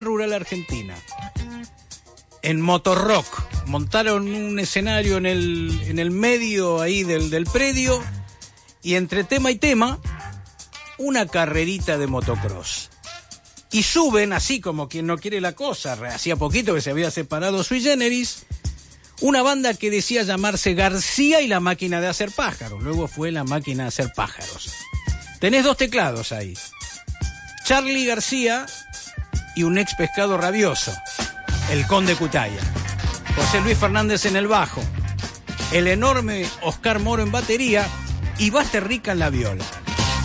rural argentina. En Motorrock montaron un escenario en el medio ahí del predio, y entre tema y tema una carrerita de motocross. Y suben, así como quien no quiere la cosa, hacía poquito que se había separado Sui Generis, una banda que decía llamarse García y la máquina de hacer pájaros. Luego fue la máquina de hacer pájaros. Tenés dos teclados ahí, Charly García y un ex pescado rabioso, el Conde Cutaya. José Luis Fernández en el bajo, el enorme Oscar Moro en batería y Basterrica en la viola.